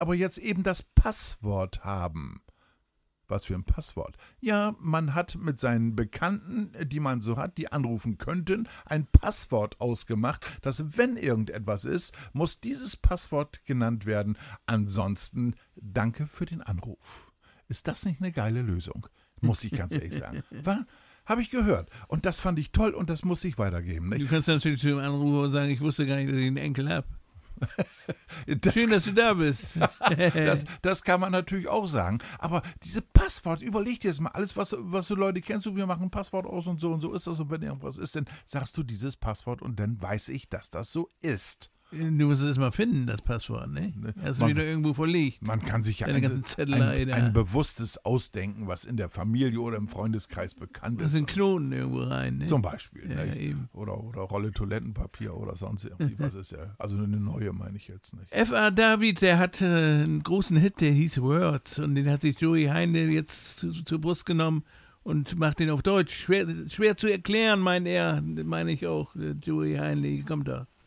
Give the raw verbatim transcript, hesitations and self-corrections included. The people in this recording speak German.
aber jetzt eben das Passwort haben. Was für ein Passwort? Ja, man hat mit seinen Bekannten, die man so hat, die anrufen könnten, ein Passwort ausgemacht, dass wenn irgendetwas ist, muss dieses Passwort genannt werden. Ansonsten danke für den Anruf. Ist das nicht eine geile Lösung? Muss ich ganz ehrlich sagen. War? Habe ich gehört. Und das fand ich toll und das muss ich weitergeben. Nicht? Du kannst natürlich zu dem Anrufer sagen, ich wusste gar nicht, dass ich einen Enkel habe. Das Schön, dass du da bist. das, das kann man natürlich auch sagen. Aber diese Passwort, überleg dir jetzt mal, alles, was, was du Leute kennst, du, wir machen ein Passwort aus und so und so ist das. Und wenn irgendwas ist, dann sagst du dieses Passwort und dann weiß ich, dass das so ist. Du musst es mal finden, das Passwort, ne? Hast du Man- wieder irgendwo verlegt. Man kann sich ja Deine ein, ganzen Zettelei ein, da. ein bewusstes Ausdenken, was in der Familie oder im Freundeskreis bekannt Da ist. sind Knoten irgendwo rein, ne? Zum Beispiel. Ja, ne? eben. Oder, oder Rolle Toilettenpapier oder sonst irgendwie. Was ist ja? Also eine neue meine ich jetzt nicht. F A David, der hatte einen großen Hit, der hieß Words. Und den hat sich Joey Heine jetzt zu, zur Brust genommen und macht den auf Deutsch. Schwer, schwer zu erklären, meint er. Meine ich auch. Joey Heine, kommt da.